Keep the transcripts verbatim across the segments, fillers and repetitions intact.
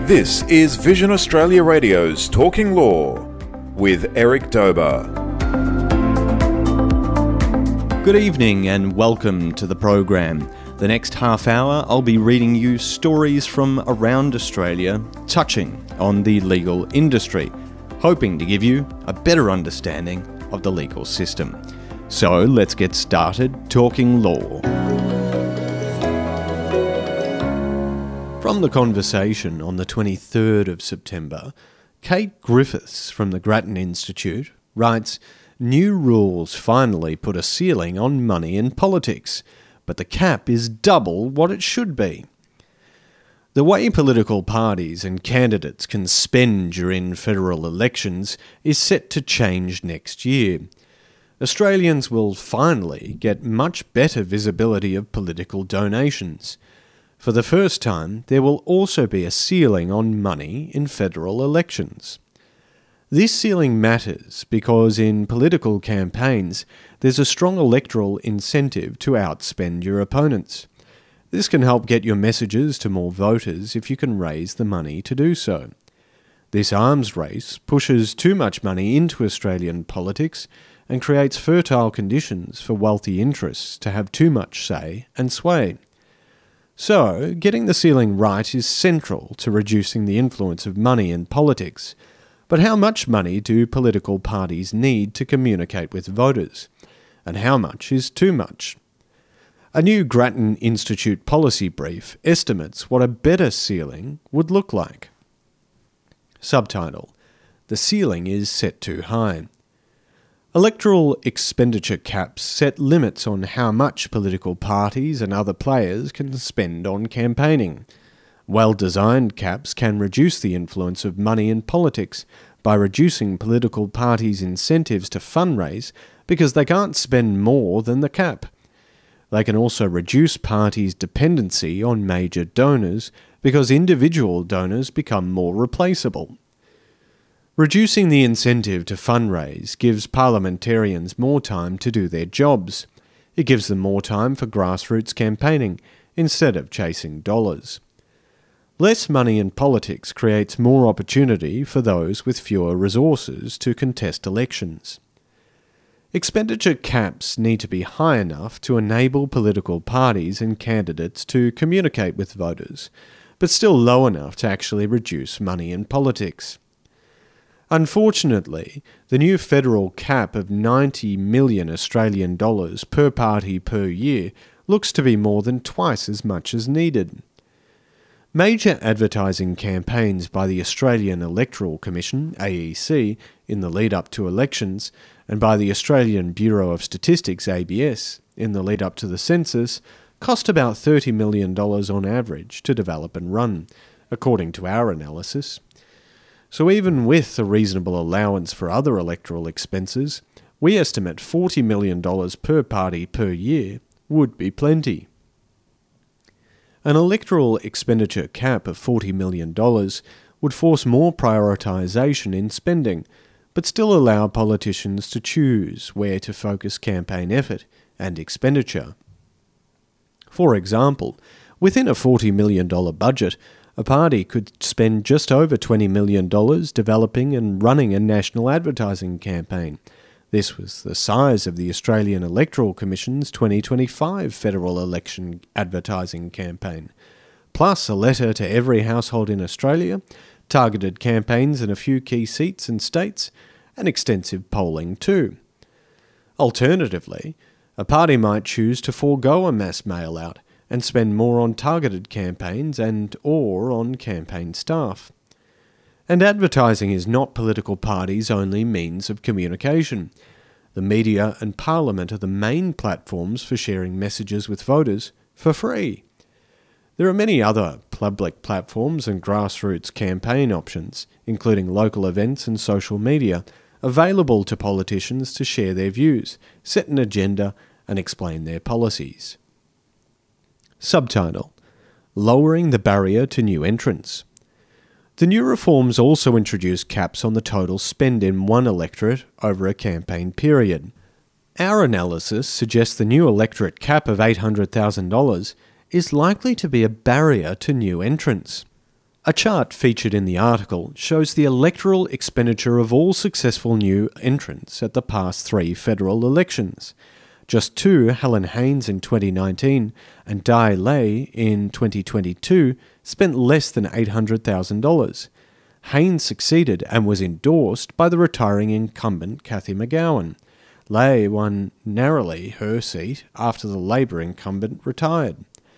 This is Vision Australia Radio's Talking Law with Eric Dober. Good evening and welcome to the program. The next half hour I'll be reading you stories from around Australia touching on the legal industry, hoping to give you a better understanding of the legal system. So let's get started talking law. From the conversation on the twenty-third of September, Kate Griffiths from the Grattan Institute writes, "New rules finally put a ceiling on money in politics, but the cap is double what it should be." The way political parties and candidates can spend during federal elections is set to change next year. Australians will finally get much better visibility of political donations. For the first time, there will also be a ceiling on money in federal elections. This ceiling matters because in political campaigns, there's a strong electoral incentive to outspend your opponents. This can help get your messages to more voters if you can raise the money to do so. This arms race pushes too much money into Australian politics and creates fertile conditions for wealthy interests to have too much say and sway. So, getting the ceiling right is central to reducing the influence of money in politics. But how much money do political parties need to communicate with voters? And how much is too much? A new Grattan Institute policy brief estimates what a better ceiling would look like. Subtitle: The ceiling is set too high. Electoral expenditure caps set limits on how much political parties and other players can spend on campaigning. Well-designed caps can reduce the influence of money in politics by reducing political parties' incentives to fundraise because they can't spend more than the cap. They can also reduce parties' dependency on major donors because individual donors become more replaceable. Reducing the incentive to fundraise gives parliamentarians more time to do their jobs. It gives them more time for grassroots campaigning instead of chasing dollars. Less money in politics creates more opportunity for those with fewer resources to contest elections. Expenditure caps need to be high enough to enable political parties and candidates to communicate with voters, but still low enough to actually reduce money in politics. Unfortunately, the new federal cap of ninety million Australian dollars per party per year looks to be more than twice as much as needed. Major advertising campaigns by the Australian Electoral Commission, A E C, in the lead-up to elections, and by the Australian Bureau of Statistics, A B S, in the lead-up to the census, cost about thirty million dollars on average to develop and run, according to our analysis. So even with a reasonable allowance for other electoral expenses, we estimate forty million dollars per party per year would be plenty. An electoral expenditure cap of forty million dollars would force more prioritisation in spending, but still allow politicians to choose where to focus campaign effort and expenditure. For example, within a forty million dollars budget, a party could spend just over twenty million dollars developing and running a national advertising campaign. This was the size of the Australian Electoral Commission's twenty twenty-five federal election advertising campaign, plus a letter to every household in Australia, targeted campaigns in a few key seats and states, and extensive polling too. Alternatively, a party might choose to forego a mass mail-out and spend more on targeted campaigns and or on campaign staff. And advertising is not political parties' only means of communication. The media and Parliament are the main platforms for sharing messages with voters for free. There are many other public platforms and grassroots campaign options, including local events and social media, available to politicians to share their views, set an agenda, and explain their policies. Subtitle: Lowering the barrier to new entrants. The new reforms also introduce caps on the total spend in one electorate over a campaign period. Our analysis suggests the new electorate cap of eight hundred thousand dollars is likely to be a barrier to new entrants. A chart featured in the article shows the electoral expenditure of all successful new entrants at the past three federal elections. Just two, Helen Haines in twenty nineteen and Dai Lei in twenty twenty-two, spent less than eight hundred thousand dollars. Haines succeeded and was endorsed by the retiring incumbent Cathy McGowan. Lei won narrowly her seat after the Labor incumbent retired.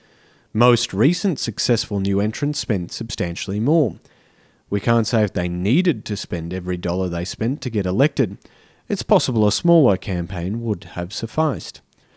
Most recent successful new entrants spent substantially more. We can't say if they needed to spend every dollar they spent to get elected. It's possible a smaller campaign would have sufficed.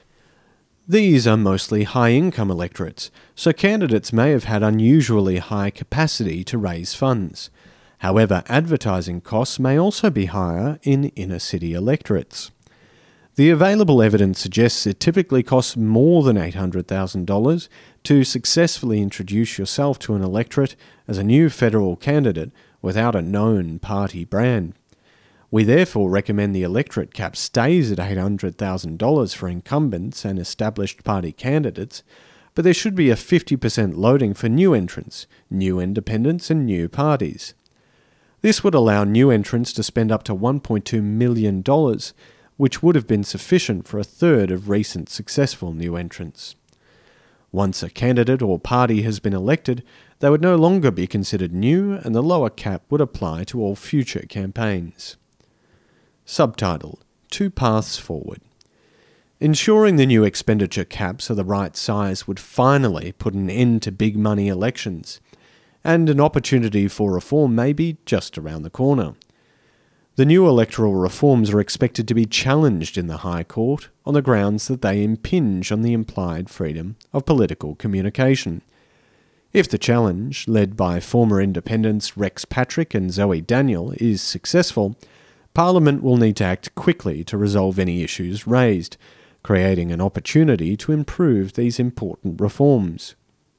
These are mostly high-income electorates, so candidates may have had unusually high capacity to raise funds. However, advertising costs may also be higher in inner-city electorates. The available evidence suggests it typically costs more than eight hundred thousand dollars to successfully introduce yourself to an electorate as a new federal candidate without a known party brand. We therefore recommend the electorate cap stays at eight hundred thousand dollars for incumbents and established party candidates, but there should be a fifty percent loading for new entrants, new independents and new parties. This would allow new entrants to spend up to one point two million dollars, which would have been sufficient for a third of recent successful new entrants. Once a candidate or party has been elected, they would no longer be considered new, and the lower cap would apply to all future campaigns. Subtitle: Two Paths Forward. Ensuring the new expenditure caps are the right size would finally put an end to big money elections, and an opportunity for reform may be just around the corner. The new electoral reforms are expected to be challenged in the High Court on the grounds that they impinge on the implied freedom of political communication. If the challenge, led by former independents Rex Patrick and Zoe Daniel, is successful, Parliament will need to act quickly to resolve any issues raised, creating an opportunity to improve these important reforms.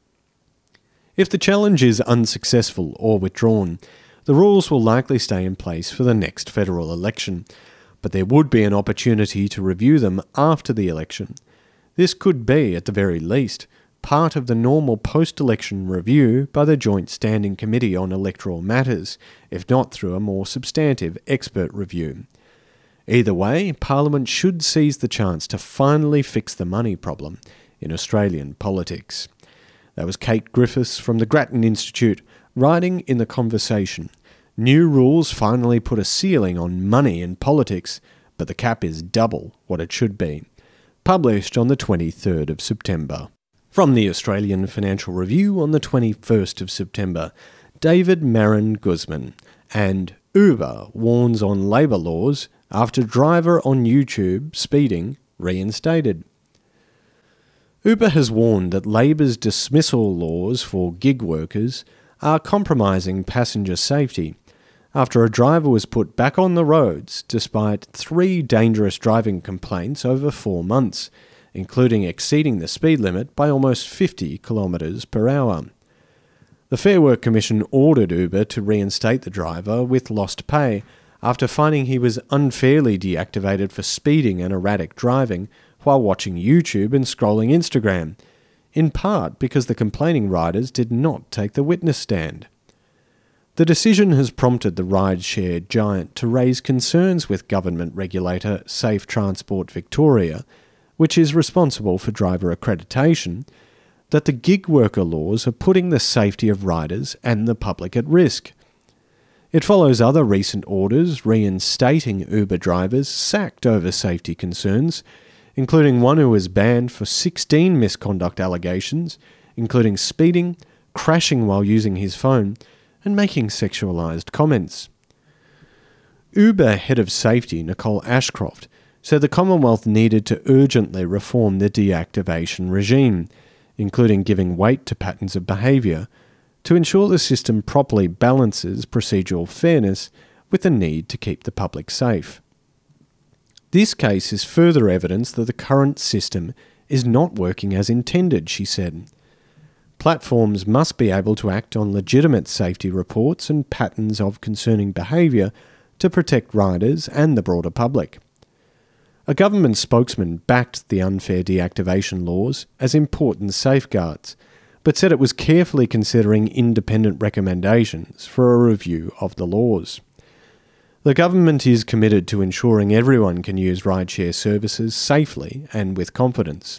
If the challenge is unsuccessful or withdrawn, the rules will likely stay in place for the next federal election, but there would be an opportunity to review them after the election. This could be, at the very least, part of the normal post-election review by the Joint Standing Committee on Electoral Matters, if not through a more substantive expert review. Either way, Parliament should seize the chance to finally fix the money problem in Australian politics. That was Kate Griffiths from the Grattan Institute, writing in The Conversation. New rules finally put a ceiling on money in politics, but the cap is double what it should be. Published on the twenty-third of September. From the Australian Financial Review on the twenty-first of September, David Marin Guzman, and Uber warns on labour laws after driver on YouTube speeding reinstated. Uber has warned that Labor's dismissal laws for gig workers are compromising passenger safety after a driver was put back on the roads despite three dangerous driving complaints over four months, including exceeding the speed limit by almost fifty kilometres per hour. The Fair Work Commission ordered Uber to reinstate the driver with lost pay after finding he was unfairly deactivated for speeding and erratic driving while watching YouTube and scrolling Instagram, in part because the complaining riders did not take the witness stand. The decision has prompted the ride-share giant to raise concerns with government regulator Safe Transport Victoria, which is responsible for driver accreditation, that the gig worker laws are putting the safety of riders and the public at risk. It follows other recent orders reinstating Uber drivers sacked over safety concerns, including one who was banned for sixteen misconduct allegations, including speeding, crashing while using his phone, and making sexualised comments. Uber Head of Safety Nicole Ashcroft said the Commonwealth needed to urgently reform the deactivation regime, including giving weight to patterns of behaviour, to ensure the system properly balances procedural fairness with the need to keep the public safe. This case is further evidence that the current system is not working as intended, she said. Platforms must be able to act on legitimate safety reports and patterns of concerning behaviour to protect riders and the broader public. A government spokesman backed the unfair deactivation laws as important safeguards, but said it was carefully considering independent recommendations for a review of the laws. The government is committed to ensuring everyone can use rideshare services safely and with confidence.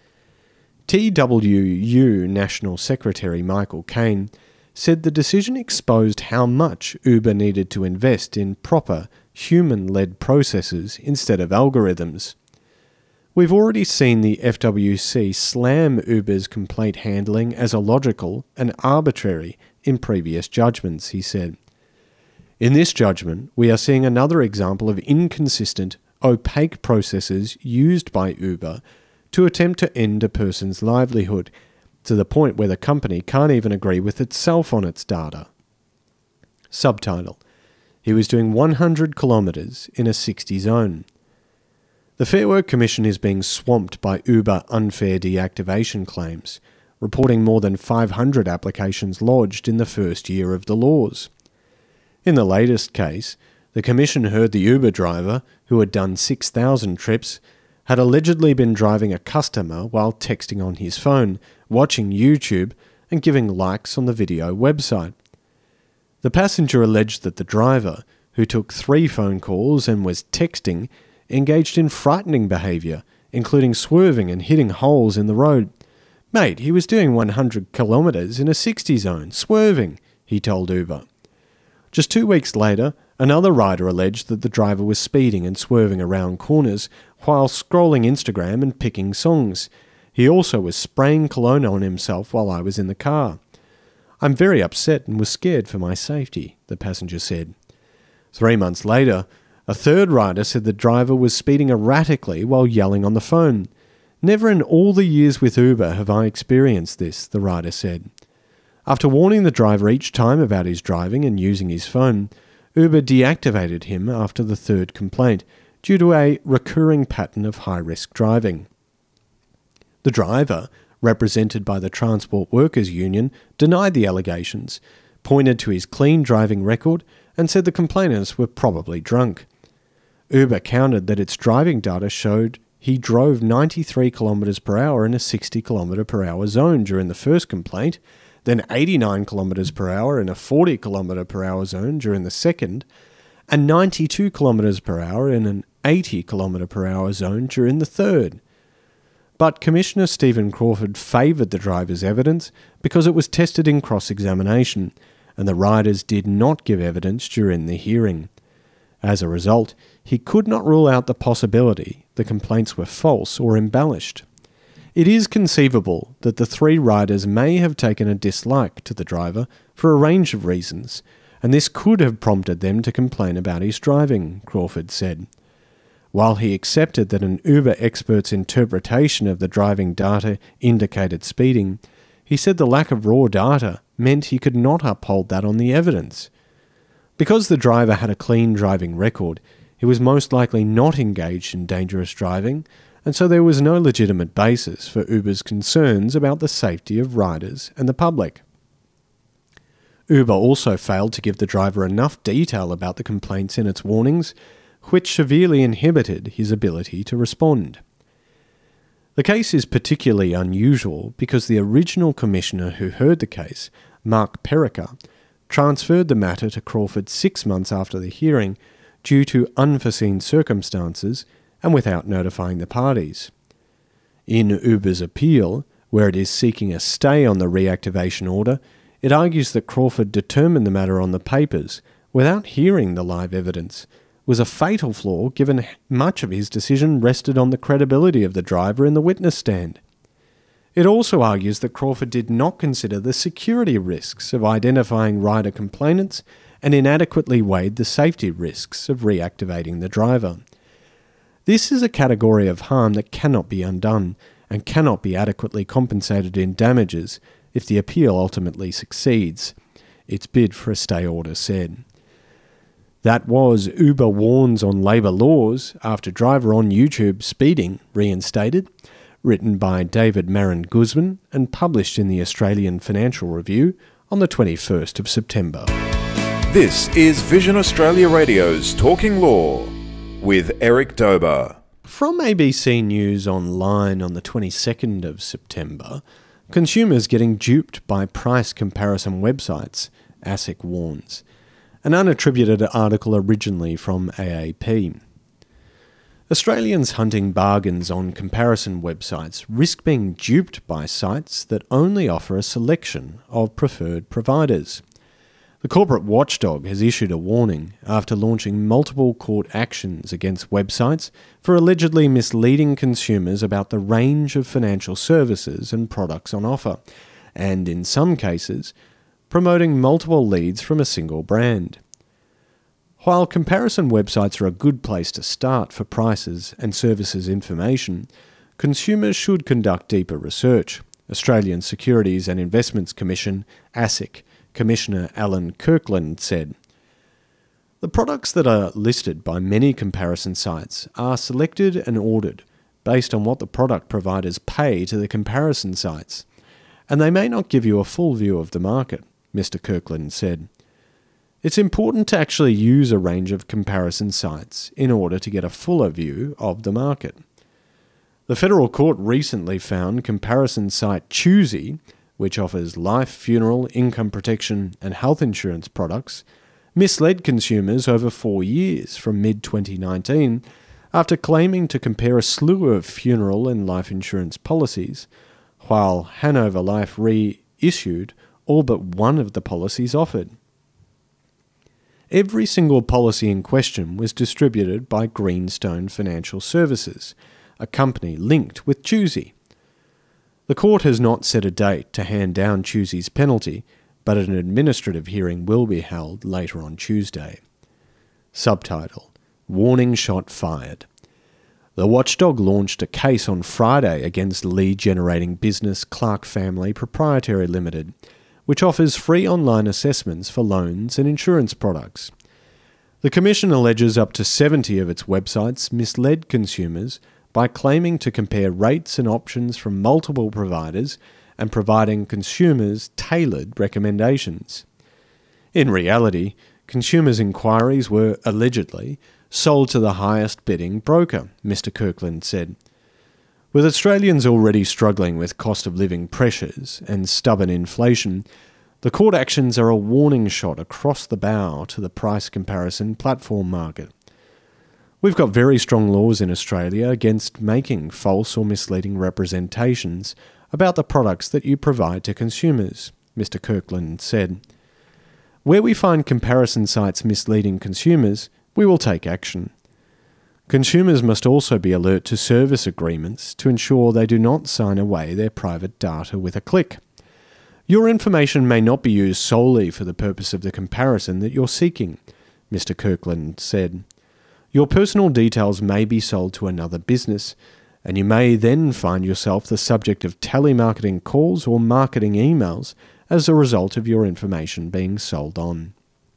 T W U National Secretary Michael Caine said the decision exposed how much Uber needed to invest in proper, human-led processes instead of algorithms. We've already seen the F W C slam Uber's complaint handling as illogical and arbitrary in previous judgments, he said. In this judgment, we are seeing another example of inconsistent, opaque processes used by Uber to attempt to end a person's livelihood, to the point where the company can't even agree with itself on its data. Subtitle: He was doing one hundred kilometres in a sixty zone. The Fair Work Commission is being swamped by Uber unfair deactivation claims, reporting more than five hundred applications lodged in the first year of the laws. In the latest case, the Commission heard the Uber driver, who had done six thousand trips, had allegedly been driving a customer while texting on his phone, watching YouTube, and giving likes on the video website. The passenger alleged that the driver, who took three phone calls and was texting, engaged in frightening behaviour, including swerving and hitting holes in the road. Mate, he was doing one hundred kilometres in a sixty zone, swerving, he told Uber. Just two weeks later, another rider alleged that the driver was speeding and swerving around corners while scrolling Instagram and picking songs. He also was spraying cologne on himself while I was in the car. I'm very upset and was scared for my safety, the passenger said. Three months later, a third rider said the driver was speeding erratically while yelling on the phone. Never in all the years with Uber have I experienced this, the rider said. After warning the driver each time about his driving and using his phone, Uber deactivated him after the third complaint due to a recurring pattern of high-risk driving. The driver, represented by the Transport Workers Union, denied the allegations, pointed to his clean driving record and said the complainants were probably drunk. Uber countered that its driving data showed he drove ninety-three kilometres per hour in a sixty kilometre per hour zone during the first complaint, then eighty-nine kilometres per hour in a forty kilometre per hour zone during the second, and ninety-two kilometres per hour in an eighty kilometre per hour zone during the third. But Commissioner Stephen Crawford favoured the driver's evidence because it was tested in cross-examination, and the riders did not give evidence during the hearing. As a result, he could not rule out the possibility the complaints were false or embellished. It is conceivable that the three riders may have taken a dislike to the driver for a range of reasons, and this could have prompted them to complain about his driving, Crawford said. While he accepted that an Uber expert's interpretation of the driving data indicated speeding, he said the lack of raw data meant he could not uphold that on the evidence. Because the driver had a clean driving record, he was most likely not engaged in dangerous driving, and so there was no legitimate basis for Uber's concerns about the safety of riders and the public. Uber also failed to give the driver enough detail about the complaints in its warnings, which severely inhibited his ability to respond. The case is particularly unusual because the original commissioner who heard the case, Mark Perica, transferred the matter to Crawford six months after the hearing due to unforeseen circumstances and without notifying the parties. In Uber's appeal, where it is seeking a stay on the reactivation order, it argues that Crawford determined the matter on the papers without hearing the live evidence, was a fatal flaw given much of his decision rested on the credibility of the driver in the witness stand. It also argues that Crawford did not consider the security risks of identifying rider complainants and inadequately weighed the safety risks of reactivating the driver. This is a category of harm that cannot be undone and cannot be adequately compensated in damages if the appeal ultimately succeeds, its bid for a stay order said. That was Uber warns on labour laws after driver on YouTube speeding reinstated, written by David Marin Guzman and published in the Australian Financial Review on the twenty-first of September. This is Vision Australia Radio's Talking Law with Eric Dober. From A B C News Online on the twenty-second of September, consumers getting duped by price comparison websites, ASIC warns. An unattributed article originally from A A P. Australians hunting bargains on comparison websites risk being duped by sites that only offer a selection of preferred providers. The corporate watchdog has issued a warning after launching multiple court actions against websites for allegedly misleading consumers about the range of financial services and products on offer, and in some cases, promoting multiple leads from a single brand. While comparison websites are a good place to start for prices and services information, consumers should conduct deeper research, Australian Securities and Investments Commission, ASIC, Commissioner Alan Kirkland said. The products that are listed by many comparison sites are selected and ordered based on what the product providers pay to the comparison sites, and they may not give you a full view of the market, Mister Kirkland said. It's important to actually use a range of comparison sites in order to get a fuller view of the market. The federal court recently found comparison site Choosy, which offers life, funeral, income protection and health insurance products, misled consumers over four years from mid twenty nineteen after claiming to compare a slew of funeral and life insurance policies, while Hanover Life reissued all but one of the policies offered. Every single policy in question was distributed by Greenstone Financial Services, a company linked with Choosy. The court has not set a date to hand down Choosy's penalty, but an administrative hearing will be held later on Tuesday. Subtitle: Warning Shot Fired. The watchdog launched a case on Friday against lead-generating business Clark Family Proprietary Limited, which offers free online assessments for loans and insurance products. The Commission alleges up to seventy of its websites misled consumers by claiming to compare rates and options from multiple providers and providing consumers tailored recommendations. In reality, consumers' inquiries were, allegedly, sold to the highest bidding broker, Mister Kirkland said. With Australians already struggling with cost of living pressures and stubborn inflation, the court actions are a warning shot across the bow to the price comparison platform market. We've got very strong laws in Australia against making false or misleading representations about the products that you provide to consumers, Mister Kirkland said. Where we find comparison sites misleading consumers, we will take action. Consumers must also be alert to service agreements to ensure they do not sign away their private data with a click. Your information may not be used solely for the purpose of the comparison that you're seeking, Mister Kirkland said. Your personal details may be sold to another business, and you may then find yourself the subject of telemarketing calls or marketing emails as a result of your information being sold on.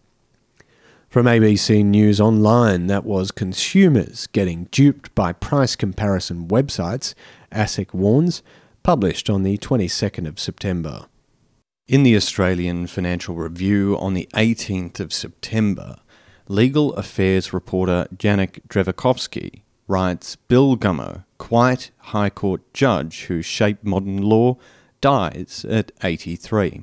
From A B C News Online, that was consumers getting duped by price comparison websites, ASIC warns, published on the twenty-second of September. In the Australian Financial Review on the eighteenth of September, legal affairs reporter Janek Drevakovsky writes, Bill Gummow, quite High Court judge who shaped modern law, dies at eighty-three.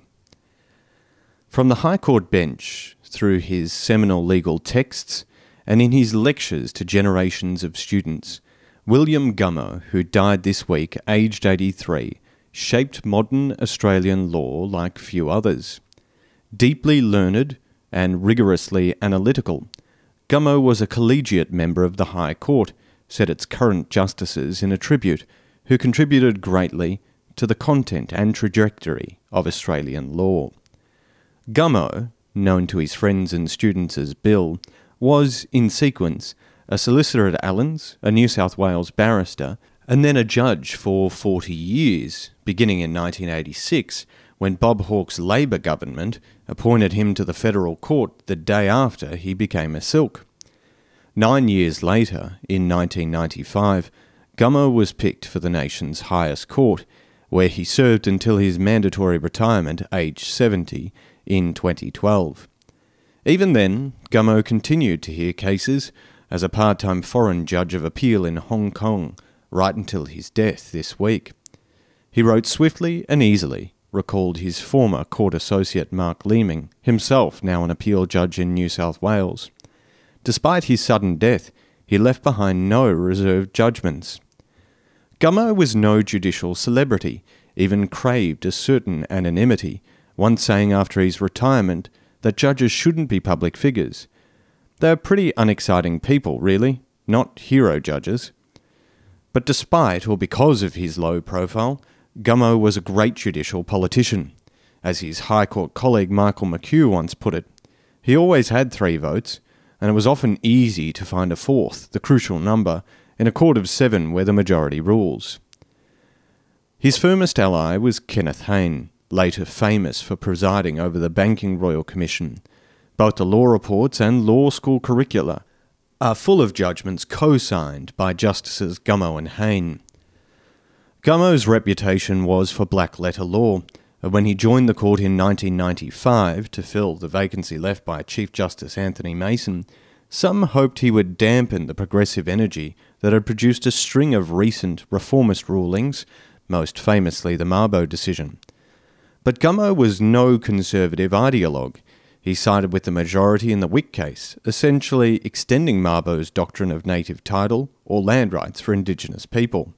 From the High Court bench, through his seminal legal texts, and in his lectures to generations of students, William Gummow, who died this week aged eighty-three, shaped modern Australian law like few others. Deeply learned and rigorously analytical, Gummow was a collegiate member of the High Court, said its current justices in a tribute, who contributed greatly to the content and trajectory of Australian law. Gummow, known to his friends and students as Bill, was, in sequence, a solicitor at Allens, a New South Wales barrister, and then a judge for forty years, beginning in nineteen eighty-six, when Bob Hawke's Labor government appointed him to the federal court the day after he became a silk. Nine years later, in nineteen ninety-five, Gummow was picked for the nation's highest court, where he served until his mandatory retirement, aged seventy, in twenty twelve. Even then, Gummow continued to hear cases as a part-time foreign judge of appeal in Hong Kong, right until his death this week. He wrote swiftly and easily, recalled his former court associate Mark Leeming, himself now an appeal judge in New South Wales. Despite his sudden death, he left behind no reserved judgments. Gummow was no judicial celebrity, even craved a certain anonymity, once saying after his retirement that judges shouldn't be public figures. They're pretty unexciting people, really, not hero judges. But despite or because of his low profile, Gummow was a great judicial politician. As his High Court colleague Michael McHugh once put it, he always had three votes, and it was often easy to find a fourth, the crucial number, in a court of seven where the majority rules. His firmest ally was Kenneth Hayne, later famous for presiding over the Banking Royal Commission. Both the law reports and law school curricula are full of judgments co-signed by Justices Gummow and Hayne. Gummow's reputation was for black-letter law. When he joined the court in nineteen ninety-five to fill the vacancy left by Chief Justice Anthony Mason, some hoped he would dampen the progressive energy that had produced a string of recent reformist rulings, most famously the Mabo decision. But Gummow was no conservative ideologue. He sided with the majority in the Wick case, essentially extending Mabo's doctrine of native title or land rights for Indigenous people.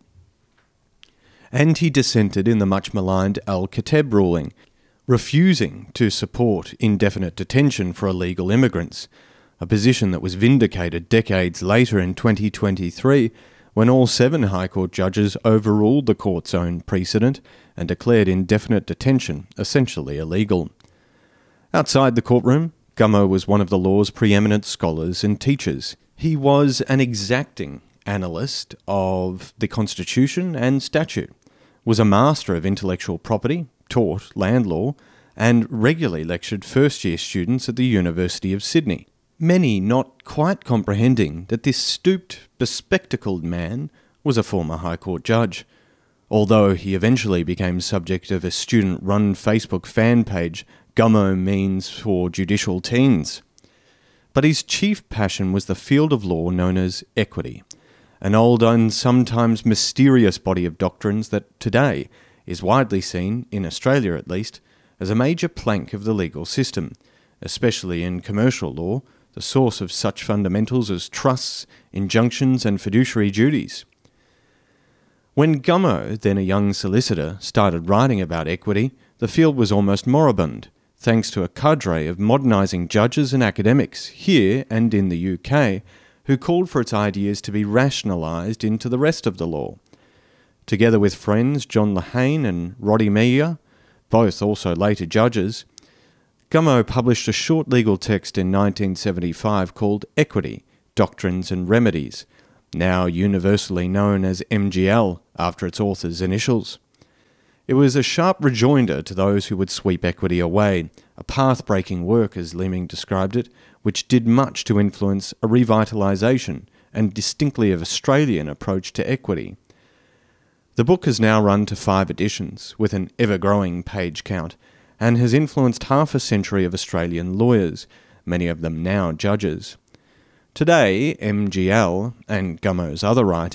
And he dissented in the much-maligned Al-Kateb ruling, refusing to support indefinite detention for illegal immigrants, a position that was vindicated decades later in twenty twenty-three when all seven High Court judges overruled the court's own precedent and declared indefinite detention essentially illegal. Outside the courtroom, Gummow was one of the law's preeminent scholars and teachers. He was an exacting analyst of the Constitution and statute, was a master of intellectual property, taught land law, and regularly lectured first-year students at the University of Sydney, many not quite comprehending that this stooped, bespectacled man was a former High Court judge, although he eventually became subject of a student-run Facebook fan page, Gummow Means for Judicial Teens. But his chief passion was the field of law known as equity, an old and sometimes mysterious body of doctrines that today is widely seen, in Australia at least, as a major plank of the legal system, especially in commercial law, the source of such fundamentals as trusts, injunctions and fiduciary duties. When Gummow, then a young solicitor, started writing about equity, the field was almost moribund, thanks to a cadre of modernising judges and academics here and in the U K who called for its ideas to be rationalised into the rest of the law. Together with friends John Lehane and Roddy Meyer, both also later judges, Gummow published a short legal text in nineteen seventy-five called Equity, Doctrines and Remedies, now universally known as M G L after its author's initials. It was a sharp rejoinder to those who would sweep equity away, a path-breaking work, as Leeming described it, which did much to influence a revitalisation and distinctly of Australian approach to equity. The book has now run to five editions, with an ever-growing page count, and has influenced half a century of Australian lawyers, many of them now judges. Today, M G L, and Gummow's other writings,